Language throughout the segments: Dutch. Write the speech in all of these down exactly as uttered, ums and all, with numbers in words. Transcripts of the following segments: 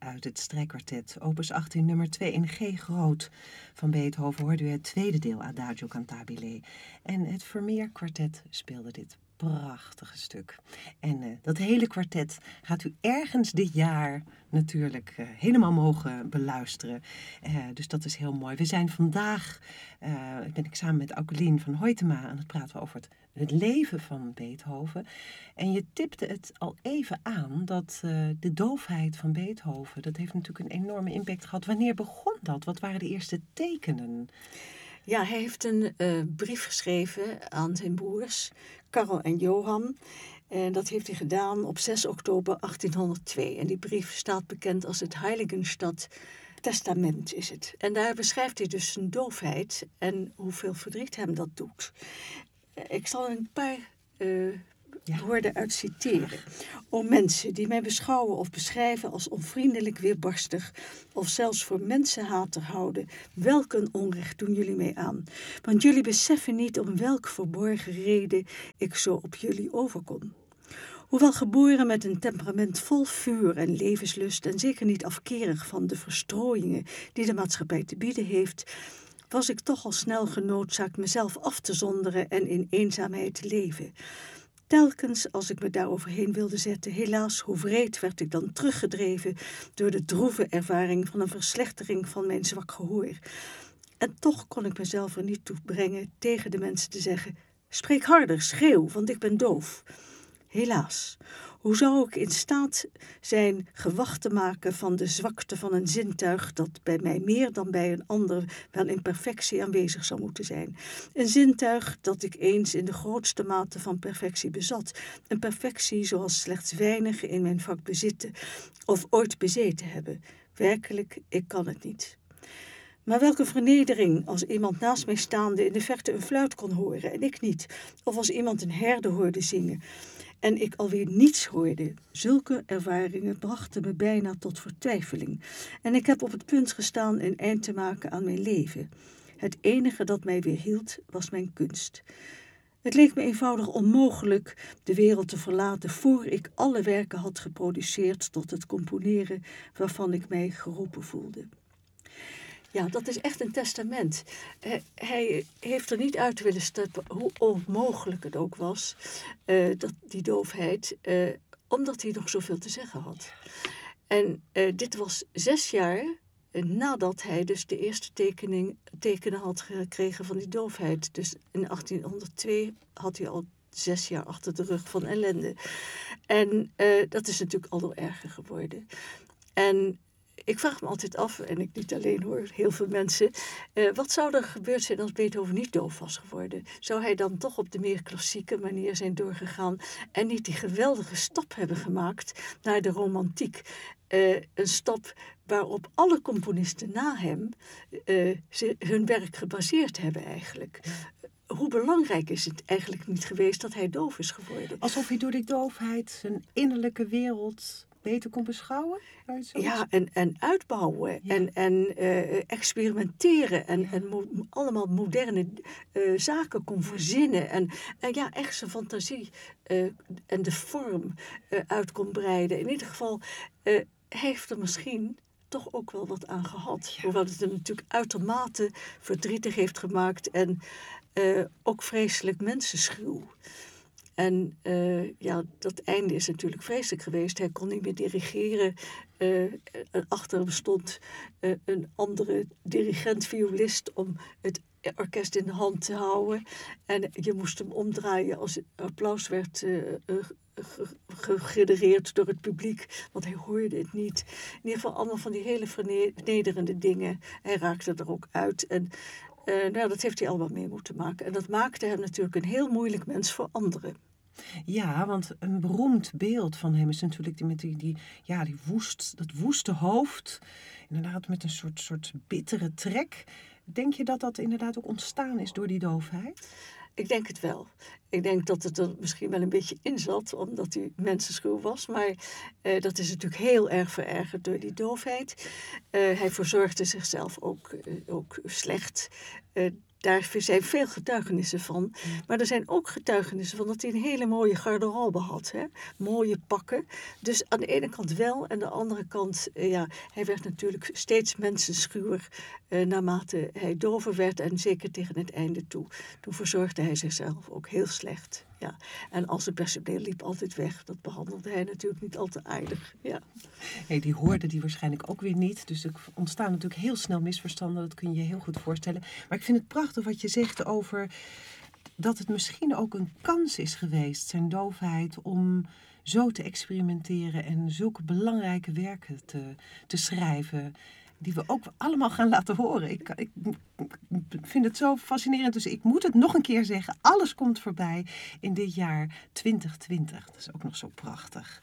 uit het strijkkwartet, opus achttien, nummer twee in G groot van Beethoven, hoorde u het tweede deel Adagio Cantabile. En het Vermeer kwartet speelde dit prachtige stuk. En uh, dat hele kwartet gaat u ergens dit jaar natuurlijk uh, helemaal mogen beluisteren. Uh, dus dat is heel mooi. We zijn vandaag, uh, ben ik samen met Aukelien van Hoytema aan het praten over het, het leven van Beethoven. En je tipte het al even aan dat uh, de doofheid van Beethoven, dat heeft natuurlijk een enorme impact gehad. Wanneer begon dat? Wat waren de eerste tekenen? Ja, hij heeft een uh, brief geschreven aan zijn broers, Karel en Johan. En dat heeft hij gedaan op zes oktober achttienhonderdtwee. En die brief staat bekend als het Heiligenstadt Testament is het. En daar beschrijft hij dus zijn doofheid en hoeveel verdriet hem dat doet. Ik zal een paar uh, ja. woorden uit citeren. O mensen die mij beschouwen of beschrijven als onvriendelijk weerbarstig of zelfs voor mensenhater houden, welk een onrecht doen jullie mij aan. Want jullie beseffen niet om welk verborgen reden ik zo op jullie overkom. Hoewel geboren met een temperament vol vuur en levenslust en zeker niet afkerig van de verstrooiingen die de maatschappij te bieden heeft, was ik toch al snel genoodzaakt mezelf af te zonderen en in eenzaamheid te leven. Telkens als ik me daaroverheen wilde zetten, helaas hoe wreed werd ik dan teruggedreven door de droeve ervaring van een verslechtering van mijn zwak gehoor. En toch kon ik mezelf er niet toe brengen tegen de mensen te zeggen, spreek harder, schreeuw, want ik ben doof. Helaas, hoe zou ik in staat zijn gewacht te maken van de zwakte van een zintuig dat bij mij meer dan bij een ander wel in perfectie aanwezig zou moeten zijn. Een zintuig dat ik eens in de grootste mate van perfectie bezat. Een perfectie zoals slechts weinigen in mijn vak bezitten of ooit bezeten hebben. Werkelijk, ik kan het niet. Maar welke vernedering als iemand naast mij staande in de verte een fluit kon horen en ik niet. Of als iemand een herde hoorde zingen en ik alweer niets hoorde. Zulke ervaringen brachten me bijna tot vertwijfeling. En ik heb op het punt gestaan een eind te maken aan mijn leven. Het enige dat mij weerhield was mijn kunst. Het leek me eenvoudig onmogelijk de wereld te verlaten voor ik alle werken had geproduceerd tot het componeren waarvan ik mij geroepen voelde. Ja, dat is echt een testament. Uh, hij heeft er niet uit willen stappen hoe onmogelijk het ook was, uh, dat, die doofheid, uh, omdat hij nog zoveel te zeggen had. En uh, dit was zes jaar uh, nadat hij dus de eerste tekening, tekenen had gekregen van die doofheid. Dus in achttienhonderdtwee had hij al zes jaar achter de rug van ellende. En uh, dat is natuurlijk al wel erger geworden. En ik vraag me altijd af, en ik niet alleen hoor, heel veel mensen, uh, wat zou er gebeurd zijn als Beethoven niet doof was geworden? Zou hij dan toch op de meer klassieke manier zijn doorgegaan en niet die geweldige stap hebben gemaakt naar de romantiek? Uh, een stap waarop alle componisten na hem uh, ze, hun werk gebaseerd hebben eigenlijk. Hoe belangrijk is het eigenlijk niet geweest dat hij doof is geworden? Alsof hij door die doofheid zijn innerlijke wereld beter kon beschouwen? Ja, en, en uitbouwen ja. en, en uh, experimenteren en, ja. en mo- allemaal moderne uh, zaken kon verzinnen. En, en ja, echt zijn fantasie uh, en de vorm uh, uit kon breiden. In ieder geval uh, heeft er misschien toch ook wel wat aan gehad. Ja. Hoewel het hem natuurlijk uitermate verdrietig heeft gemaakt en uh, ook vreselijk mensenschuw. En uh, ja, dat einde is natuurlijk vreselijk geweest. Hij kon niet meer dirigeren. Uh, achter hem stond uh, een andere dirigent-violist om het orkest in de hand te houden. En je moest hem omdraaien als het applaus werd uh, uh, gegenereerd door het publiek. Want hij hoorde het niet. In ieder geval allemaal van die hele vernederende dingen. Hij raakte er ook uit. En Uh, nou, dat heeft hij allemaal mee moeten maken. En dat maakte hem natuurlijk een heel moeilijk mens voor anderen. Ja, want een beroemd beeld van hem is natuurlijk die, met die, die, ja, die woest, dat woeste hoofd. Inderdaad met een soort, soort bittere trek. Denk je dat dat inderdaad ook ontstaan is door die doofheid? Ik denk het wel. Ik denk dat het er misschien wel een beetje in zat, omdat hij mensenschuw was. Maar uh, dat is natuurlijk heel erg verergerd door die doofheid. Uh, hij verzorgde zichzelf ook, uh, ook slecht. Uh, daar zijn veel getuigenissen van. Maar er zijn ook getuigenissen van dat hij een hele mooie garderobe had. Hè? Mooie pakken. Dus aan de ene kant wel. En aan de andere kant, uh, ja, hij werd natuurlijk steeds mensenschuwer uh, naarmate hij dover werd. En zeker tegen het einde toe. Toen verzorgde hij zichzelf ook heel slecht. Ja. En als het personeel liep altijd weg. Dat behandelde hij natuurlijk niet al te aardig. Ja. Hey, die hoorde die waarschijnlijk ook weer niet. Dus er ontstaan natuurlijk heel snel misverstanden. Dat kun je je heel goed voorstellen. Maar ik vind het prachtig wat je zegt over dat het misschien ook een kans is geweest, zijn doofheid, om zo te experimenteren en zulke belangrijke werken te, te schrijven, die we ook allemaal gaan laten horen. Ik, ik, ik vind het zo fascinerend, dus ik moet het nog een keer zeggen. Alles komt voorbij in dit jaar twintig twintig. Dat is ook nog zo prachtig.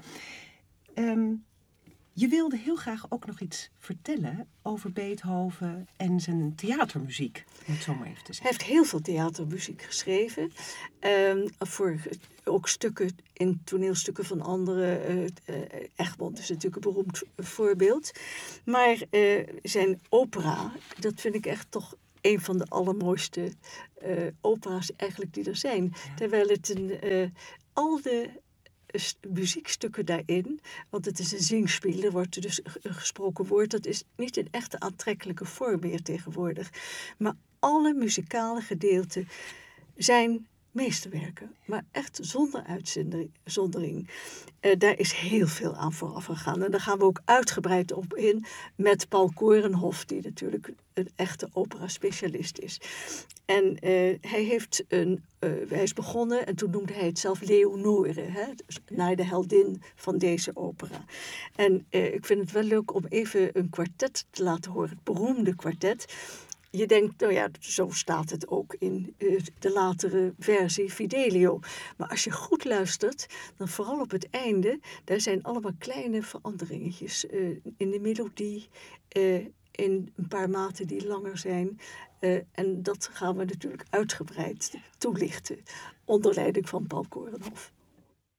Um, je wilde heel graag ook nog iets vertellen over Beethoven en zijn theatermuziek, om het zo maar even te zeggen. Hij heeft heel veel theatermuziek geschreven. Um, voor ook stukken in toneelstukken van anderen. Uh, uh, Egmond is natuurlijk een beroemd voorbeeld. Maar uh, zijn opera, dat vind ik echt toch een van de allermooiste uh, opera's eigenlijk die er zijn. Ja. Terwijl het een, uh, al de muziekstukken daarin, want het is een zingspiel, er wordt dus een gesproken woord, dat is niet een echte aantrekkelijke vorm meer tegenwoordig. Maar alle muzikale gedeelten zijn meesterwerken, maar echt zonder uitzondering. Uh, daar is heel veel aan vooraf gegaan. En daar gaan we ook uitgebreid op in met Paul Korenhof, die natuurlijk een echte opera-specialist is. En uh, hij, heeft een, uh, hij is begonnen, en toen noemde hij het zelf Leonore, hè, dus naar de heldin van deze opera. En uh, ik vind het wel leuk om even een kwartet te laten horen, het beroemde kwartet. Je denkt, nou ja, zo staat het ook in uh, de latere versie Fidelio. Maar als je goed luistert, dan vooral op het einde, daar zijn allemaal kleine veranderingetjes uh, in de melodie, uh, in een paar maten die langer zijn. Uh, en dat gaan we natuurlijk uitgebreid toelichten, onder leiding van Paul Korenhof.